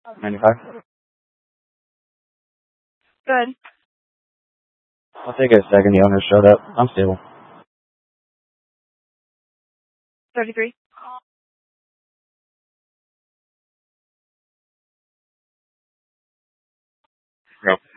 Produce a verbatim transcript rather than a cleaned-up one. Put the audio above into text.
ninety-five. Good. I'll take it a second. The owner showed up. I'm stable. thirty-three. Go.